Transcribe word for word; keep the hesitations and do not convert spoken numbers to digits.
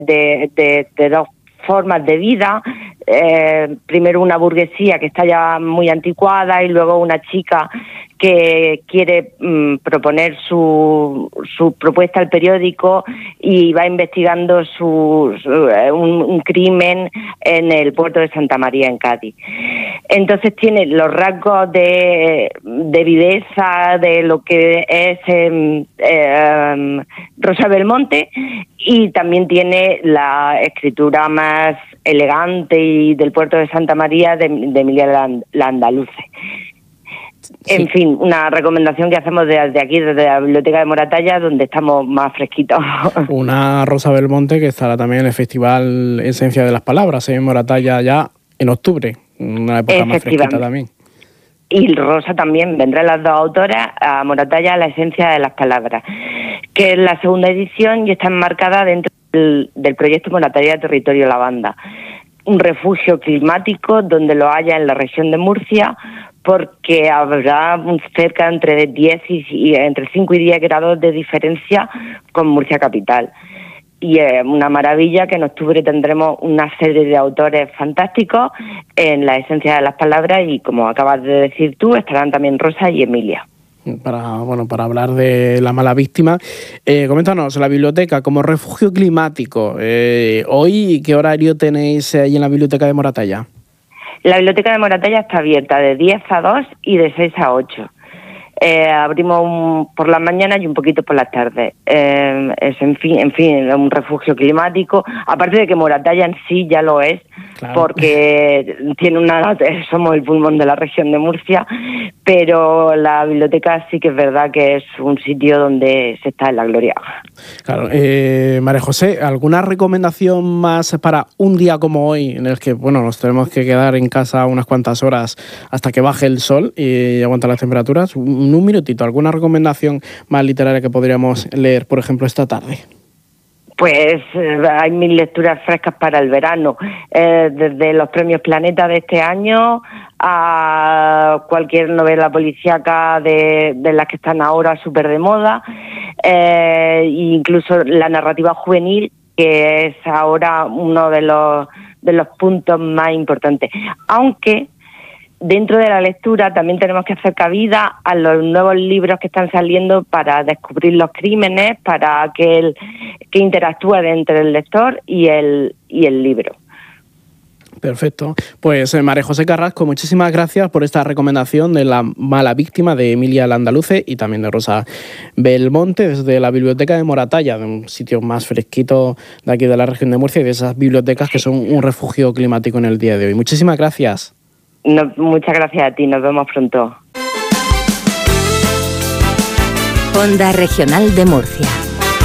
de, de, de dos formas de vida. Eh, primero una burguesía que está ya muy anticuada y luego una chica que quiere mmm, proponer su, su propuesta al periódico y va investigando su, su un, un crimen en el puerto de Santa María, en Cádiz. Entonces tiene los rasgos de, de viveza de lo que es eh, eh, Rosa Belmonte, y también tiene la escritura más elegante y del puerto de Santa María de, de Emilia la Andaluce. Sí. En fin, una recomendación que hacemos desde aquí, desde la Biblioteca de Moratalla, donde estamos más fresquitos. Una Rosa Belmonte que estará también en el Festival Esencia de las Palabras en Moratalla ya en octubre, una época más fresquita también. Y Rosa también, vendrán las dos autoras a Moratalla, La Esencia de las Palabras, que es la segunda edición y está enmarcada dentro del, del proyecto Moratalla Territorio Lavanda, un refugio climático donde lo haya en la región de Murcia, porque habrá cerca entre diez y, y entre cinco y diez grados de diferencia con Murcia capital. Y es una maravilla que en octubre tendremos una serie de autores fantásticos en La Esencia de las Palabras, y como acabas de decir tú, estarán también Rosa y Emilia. Para, bueno, para hablar de La Mala Víctima, eh, coméntanos, la biblioteca como refugio climático, eh, hoy, ¿qué horario tenéis ahí en la Biblioteca de Moratalla? La Biblioteca de Moratalla está abierta de diez a dos y de seis a ocho. Eh, abrimos un, por las mañanas y un poquito por las tardes. Eh, es en fin, en fin, un refugio climático. Aparte de que Moratalla en sí ya lo es, claro, porque tiene una, somos el pulmón de la región de Murcia, pero la biblioteca sí que es verdad que es un sitio donde se está en la gloria. Claro, eh, María José, ¿alguna recomendación más para un día como hoy, en el que bueno nos tenemos que quedar en casa unas cuantas horas hasta que baje el sol y aguantan las temperaturas? Un, un minutito, ¿alguna recomendación más literaria que podríamos leer, por ejemplo, esta tarde? Pues eh, hay mil lecturas frescas para el verano, eh, desde los premios Planeta de este año a cualquier novela policíaca de, de las que están ahora súper de moda, eh, incluso la narrativa juvenil, que es ahora uno de los, de los puntos más importantes. Aunque dentro de la lectura también tenemos que hacer cabida a los nuevos libros que están saliendo para descubrir los crímenes, para que, el, que interactúe entre el lector y el, y el libro. Perfecto. Pues eh, María José Carrasco, muchísimas gracias por esta recomendación de La Mala Víctima de Emilia la Andaluce y también de Rosa Belmonte desde la Biblioteca de Moratalla, de un sitio más fresquito de aquí de la región de Murcia y de esas bibliotecas que son un refugio climático en el día de hoy. Muchísimas gracias. No, muchas gracias a ti, nos vemos pronto. Onda Regional de Murcia.